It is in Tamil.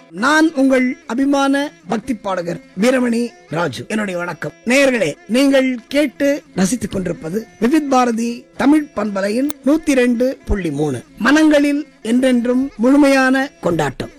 நான் உங்கள் அபிமான பக்தி பாடகர் வீரமணி ராஜு. என்னுடைய வணக்கம். நேயர்களே, நீங்கள் கேட்டு ரசித்துக் கொண்டிருப்பது விவித் பாரதி தமிழ் பண்பலையின் 102.3 மனங்களில் என்றென்றும் முழுமையான கொண்டாட்டம்.